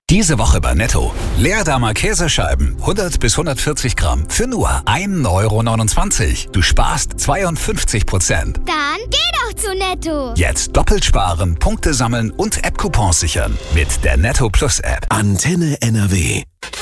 Diese Woche bei Netto. Leerdamer Käsescheiben, 100 bis 140 Gramm, für nur 1,29 €. Du sparst 52%. Dann geh doch zu Netto. Jetzt doppelt sparen, Punkte sammeln und App-Coupons sichern. Mit der Netto Plus App. Antenne NRW.